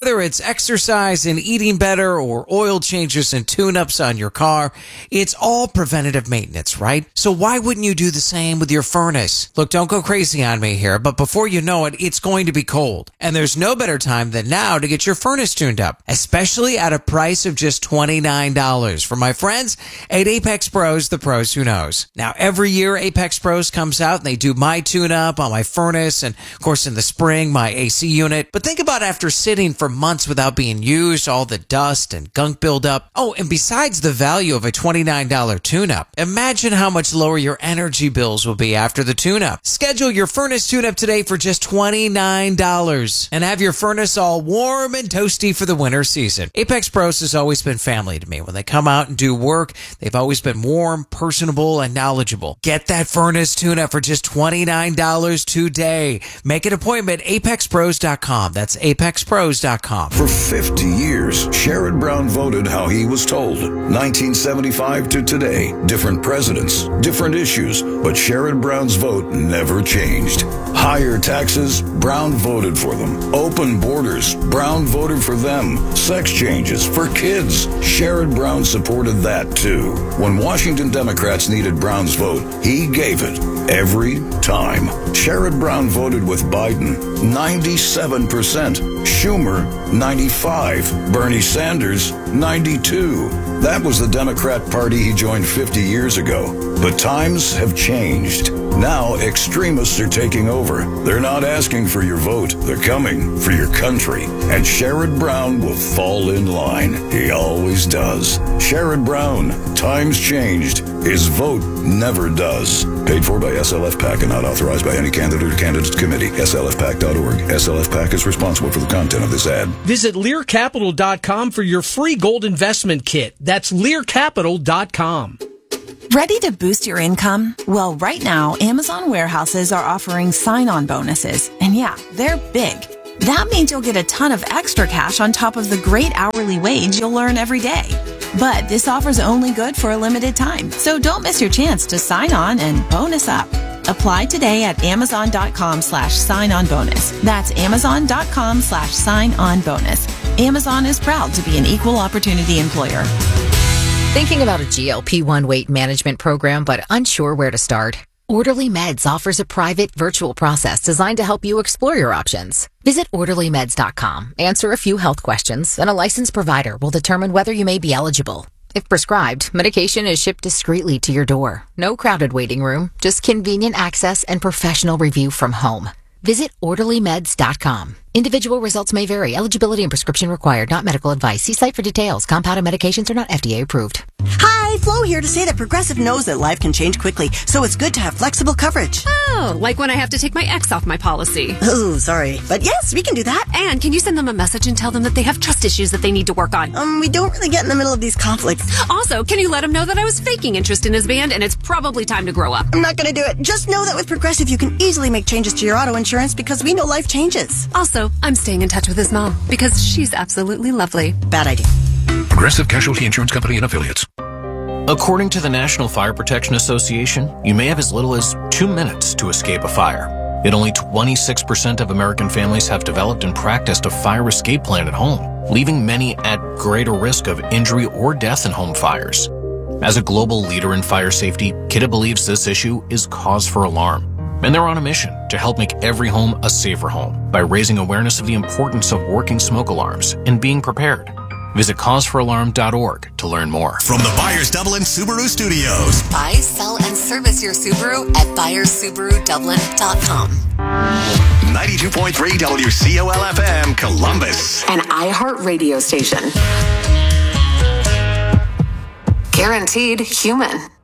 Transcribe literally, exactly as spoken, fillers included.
Whether it's exercise and eating better or oil changes and tune-ups on your car, it's all preventative maintenance, right? So why wouldn't you do the same with your furnace? Look, don't go crazy on me here, but before you know it, it's going to be cold. And there's no better time than now to get your furnace tuned up, especially at a price of just twenty-nine dollars from my friends at Apex Pros, the pros who knows. Now, every year Apex Pros comes out and they do my tune-up on my furnace and, of course, in the spring, my A C unit. But think about after sitting for months without being used, all the dust and gunk buildup. Oh, and besides the value of a twenty-nine dollars tune-up, imagine how much lower your energy bills will be after the tune-up. Schedule your furnace tune-up today for just twenty-nine dollars and have your furnace all warm and toasty for the winter season. Apex Pros has always been family to me. When they come out and do work, they've always been warm, personable, and knowledgeable. Get that furnace tune-up for just twenty-nine dollars today. Make an appointment at apex pros dot com. That's apex pros dot com. For fifty years, Sherrod Brown voted how he was told. nineteen seventy-five to today, different presidents, different issues, but Sherrod Brown's vote never changed. Higher taxes, Brown voted for them. Open borders, Brown voted for them. Sex changes for kids, Sherrod Brown supported that too. When Washington Democrats needed Brown's vote, he gave it every time. Sherrod Brown voted with Biden, ninety-seven percent. Schumer, ninety-five. Bernie Sanders, ninety-two. That was the Democrat Party he joined fifty years ago. But times have changed. Now extremists are taking over. They're not asking for your vote. They're coming for your country. And Sherrod Brown will fall in line. He always does. Sherrod Brown, times changed. His vote never does. Paid for by S L F PAC and not authorized by any candidate or candidates committee. S L F pac dot org. S L F PAC is responsible for the content of this ad. Visit lear capital dot com for your free gold investment kit. That's lear capital dot com. Ready to boost your income? Well, right now, Amazon warehouses are offering sign-on bonuses. And yeah, they're big. That means you'll get a ton of extra cash on top of the great hourly wage you'll earn every day. But this offer's only good for a limited time, so don't miss your chance to sign on and bonus up. Apply today at amazon.com slash sign on bonus. That's amazon.com slash sign on bonus. Amazon is proud to be an equal opportunity employer. Thinking about a G L P one weight management program but unsure where to start? Orderly Meds offers a private virtual process designed to help you explore your options. Visit orderly meds dot com, answer a few health questions, and a licensed provider will determine whether you may be eligible. If prescribed, medication is shipped discreetly to your door. No crowded waiting room, just convenient access and professional review from home. Visit orderly meds dot com. Individual results may vary. Eligibility and prescription required. Not medical advice. See site for details. Compounded medications are not F D A approved. Hi, Flo here to say that Progressive knows that life can change quickly, so it's good to have flexible coverage. Oh, like when I have to take my ex off my policy. Oh, sorry. But yes, we can do that. And can you send them a message and tell them that they have trust issues that they need to work on? Um, we don't really get in the middle of these conflicts. Also, can you let him know that I was faking interest in his band and it's probably time to grow up? I'm not going to do it. Just know that with Progressive, you can easily make changes to your auto insurance because we know life changes. Also, I'm staying in touch with his mom because she's absolutely lovely. Bad idea. Progressive Casualty Insurance Company and Affiliates. According to the National Fire Protection Association, you may have as little as two minutes to escape a fire. Yet only twenty-six percent of American families have developed and practiced a fire escape plan at home, leaving many at greater risk of injury or death in home fires. As a global leader in fire safety, Kidde believes this issue is cause for alarm. And they're on a mission to help make every home a safer home by raising awareness of the importance of working smoke alarms and being prepared. Visit cause for alarm dot org to learn more. From the Byers Dublin Subaru Studios. Buy, sell, and service your Subaru at byers subaru dublin dot com. ninety-two point three W C O L F M, Columbus. An iHeart radio station. Guaranteed human.